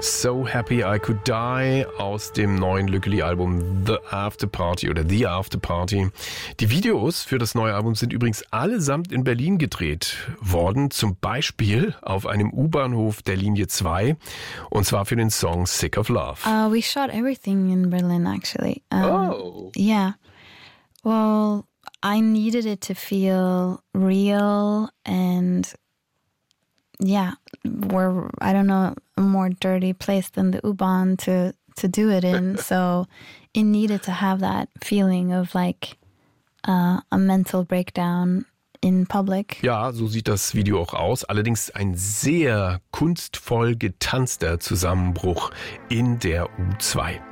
So Happy I Could Die aus dem neuen Lückeli-Album The After Party oder The After Party. Die Videos für das neue Album sind übrigens allesamt in Berlin gedreht worden, zum Beispiel auf einem U-Bahnhof der Linie 2 und zwar für den Song Sick of Love. We shot everything in Berlin actually. Yeah. Well, I needed it to feel real and yeah, we're, I don't know, a more dirty place than the U-Bahn to do it in. So it needed to have that feeling of like a mental breakdown in public. Ja, so sieht das Video auch aus. Allerdings ein sehr kunstvoll getanzter Zusammenbruch in der U2.